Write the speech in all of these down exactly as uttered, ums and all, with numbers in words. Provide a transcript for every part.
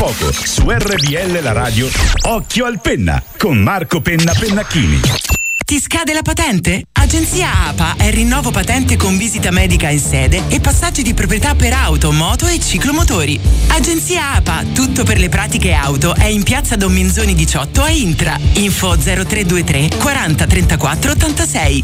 poco su R V L la radio. Occhio al penna con Marco Penna Pennacchini. Ti scade la patente? Agenzia A P A è rinnovo patente con visita medica in sede e passaggi di proprietà per auto, moto e ciclomotori. Agenzia A P A, tutto per le pratiche auto, è in piazza Don Minzoni diciotto a Intra. Info zero tre due tre quaranta trentaquattro ottantasei.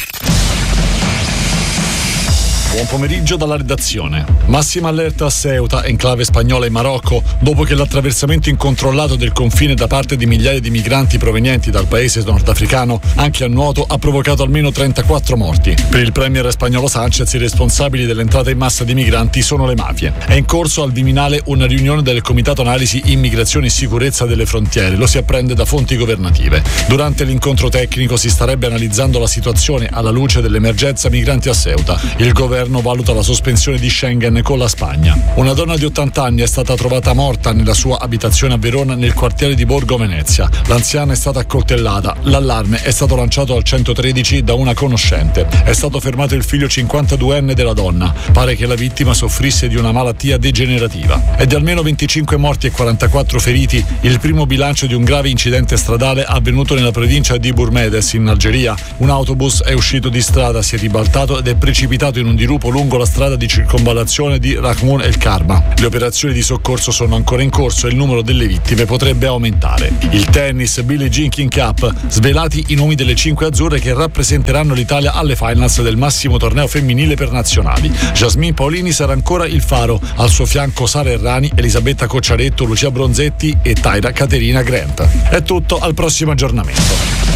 Buon pomeriggio dalla redazione. Massima allerta a Ceuta, enclave spagnola in Marocco, dopo che l'attraversamento incontrollato del confine da parte di migliaia di migranti provenienti dal paese nordafricano, anche a nuoto, ha provocato almeno trentaquattro morti. Per il premier spagnolo Sánchez, i responsabili dell'entrata in massa di migranti sono le mafie. È in corso al Viminale una riunione del Comitato Analisi Immigrazione e Sicurezza delle Frontiere, lo si apprende da fonti governative. Durante l'incontro tecnico si starebbe analizzando la situazione alla luce dell'emergenza migranti a Ceuta. Il governo valuta la sospensione di Schengen con la Spagna. Una donna di ottanta anni è stata trovata morta nella sua abitazione a Verona nel quartiere di Borgo Venezia. L'anziana è stata accoltellata. L'allarme è stato lanciato al centotredici da una conoscente. È stato fermato il figlio cinquantaduenne della donna. Pare che la vittima soffrisse di una malattia degenerativa. È di almeno venticinque morti e quarantaquattro feriti il primo bilancio di un grave incidente stradale avvenuto nella provincia di Bourmedes in Algeria. Un autobus è uscito di strada, si è ribaltato ed è precipitato in un dirupo lungo la strada di circonvallazione di Rahmoun El Karma. Le operazioni di soccorso sono ancora in corso e il numero delle vittime potrebbe aumentare. Il tennis, Billie Jean King Cup, svelati i nomi delle cinque azzurre che rappresenteranno l'Italia alle finals del massimo torneo femminile per nazionali. Jasmine Paolini sarà ancora il faro, al suo fianco Sara Errani, Elisabetta Cocciaretto, Lucia Bronzetti e Taira Caterina Grant. È tutto, al prossimo aggiornamento.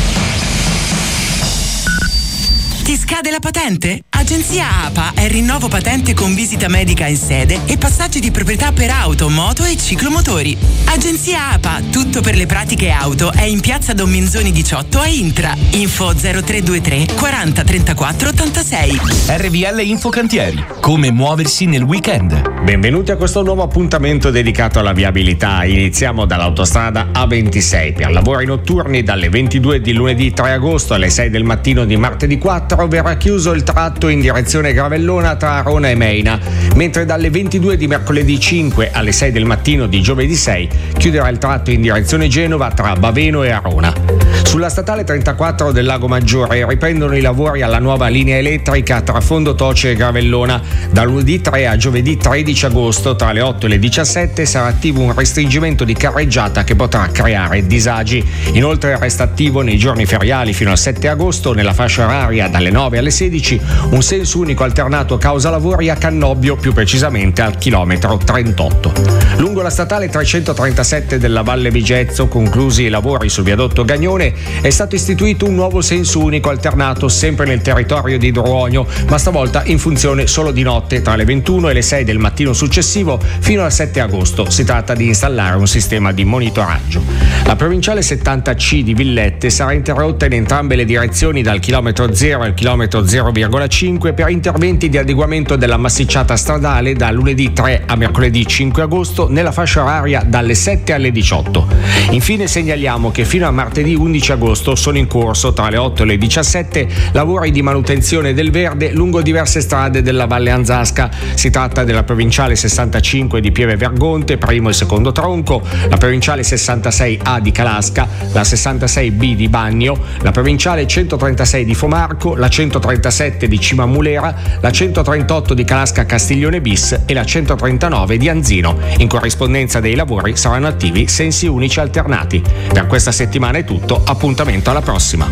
Ti scade la patente? Agenzia A P A è rinnovo patente con visita medica in sede e passaggi di proprietà per auto, moto e ciclomotori. Agenzia A P A, tutto per le pratiche auto, è in piazza Don Minzoni diciotto a Intra. Info zero tre due tre quaranta trentaquattro ottantasei. R V L Infocantieri. Come muoversi nel weekend. Benvenuti a questo nuovo appuntamento dedicato alla viabilità. Iniziamo dall'autostrada A ventisei. Per lavori notturni dalle ventidue di lunedì tre agosto alle sei del mattino di martedì quattro verrà chiuso il tratto in direzione Gravellona tra Arona e Meina, mentre dalle ventidue di mercoledì cinque alle sei del mattino di giovedì sei chiuderà il tratto in direzione Genova tra Baveno e Arona. Sulla statale trentaquattro del Lago Maggiore riprendono i lavori alla nuova linea elettrica tra Fondotoce e Gravellona. Da lunedì tre a giovedì tredici agosto tra le otto e le diciassette sarà attivo un restringimento di carreggiata che potrà creare disagi. Inoltre resta attivo nei giorni feriali fino al sette agosto nella fascia oraria dalle nove alle sedici un senso unico alternato causa lavori a Cannobbio, più precisamente al chilometro trentotto. Lungo la statale trecentotrentasette della Valle Vigezzo, conclusi i lavori sul viadotto Gagnone, è stato istituito un nuovo senso unico alternato sempre nel territorio di Druogno, ma stavolta in funzione solo di notte tra le ventuno e le sei del mattino successivo fino al sette agosto. Si tratta di installare un sistema di monitoraggio. La provinciale settanta C di Villette sarà interrotta in entrambe le direzioni dal chilometro zero al chilometro zero virgola cinque per interventi di adeguamento della massicciata stradale da lunedì tre a mercoledì cinque agosto nella fascia oraria dalle sette alle diciotto. Infine segnaliamo che fino a martedì undici agosto sono in corso tra le otto e le diciassette lavori di manutenzione del verde lungo diverse strade della Valle Anzasca. Si tratta della provinciale sessantacinque di Pieve Vergonte, primo e secondo tronco, la provinciale sessantasei A di Calasca, la sessantasei B di Bagno, la provinciale centotrentasei di Fomarco, la centotrentasette di Cimamulera, la centotrentotto di Calasca Castiglione bis e la centotrentanove di Anzino. In corrispondenza dei lavori saranno attivi sensi unici alternati. Per questa settimana è tutto, appuntamento alla prossima.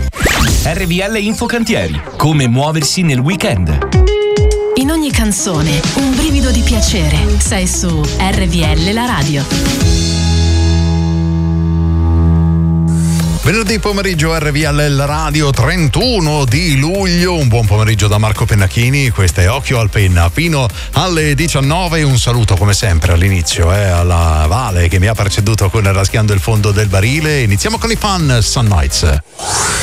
R V L Infocantieri. Come muoversi nel weekend. In ogni canzone un brivido di piacere. Sei su R V L la radio. Venerdì pomeriggio R V L la radio, trentuno di luglio. Un buon pomeriggio da Marco Pennacchini. Questo è Occhio al Penna fino alle diciannove. Un saluto come sempre all'inizio eh, alla Vale che mi ha preceduto con Raschiando il fondo del barile. Iniziamo con i Fun Sun Nights.